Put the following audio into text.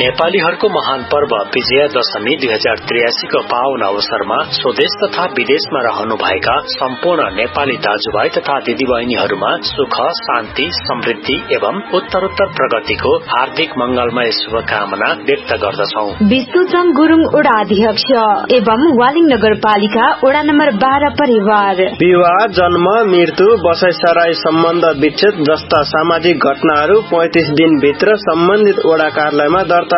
नेपालीहरूको महान पर्व विजयादशमी 2083 को पावन अवसरमा स्वदेश तथा विदेशमा रहनुभएका सम्पूर्ण नेपाली दाजुभाइ तथा दिदीबहिनीहरूमा सुख शान्ति समृद्धि एवं उत्तरोत्तर प्रगतिको हार्दिक मंगलमय शुभकामना व्यक्त गर्दछौ। विष्णुचम गुरुङ वडा अध्यक्ष एवं वालिङ नगरपालिका वडा नम्बर 12 परिवार। विवाह जन्म मृत्यु बसाइसराई सम्बन्ध विच्छेद जस्ता सामाजिक घटनाहरू 35 दिन भित्र सम्बन्धित वडा कार्यालयमा दर्ता